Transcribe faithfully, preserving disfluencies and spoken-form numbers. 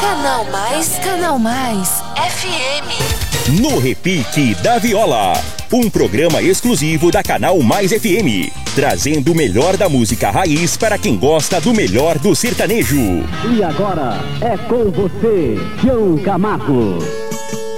Canal Mais, Canal Mais F M. No Repique da Viola, um programa exclusivo da Canal Mais F M, trazendo o melhor da música raiz para quem gosta do melhor do sertanejo. E agora é com você, Tião Camargo.